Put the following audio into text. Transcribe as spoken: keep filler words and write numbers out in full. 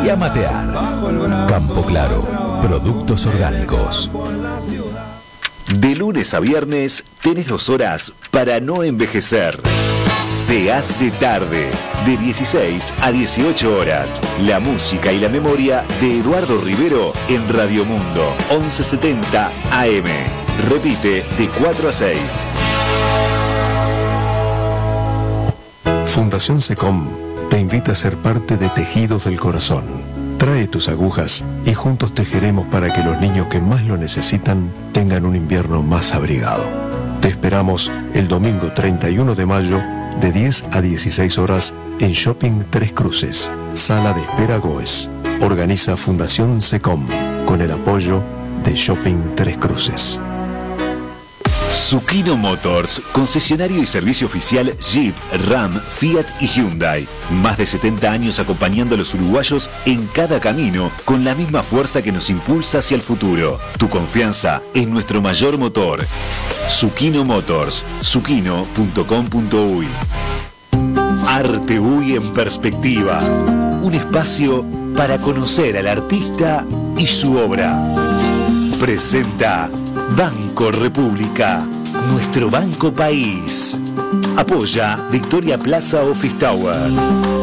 y a matear. Campo Claro, productos orgánicos. De lunes a viernes tenés dos horas para no envejecer. Se hace tarde, de dieciséis a dieciocho horas. La música y la memoria de Eduardo Rivero en Radio Mundo, once setenta A M. Repite de cuatro a seis. Fundación SECOM te invita a ser parte de Tejidos del Corazón. Trae tus agujas y juntos tejeremos para que los niños que más lo necesitan tengan un invierno más abrigado. Te esperamos el domingo treinta y uno de mayo de diez a dieciséis horas en Shopping Tres Cruces, Sala de Espera Goes. Organiza Fundación SECOM con el apoyo de Shopping Tres Cruces. Zucchino Motors, concesionario y servicio oficial Jeep, Ram, Fiat y Hyundai. Más de setenta años acompañando a los uruguayos en cada camino con la misma fuerza que nos impulsa hacia el futuro. Tu confianza es nuestro mayor motor. Zucchino Motors, zucchino punto com punto uy. Arte Uy en perspectiva. Un espacio para conocer al artista y su obra. Presenta Banco República, nuestro banco país. Apoya Victoria Plaza Office Tower.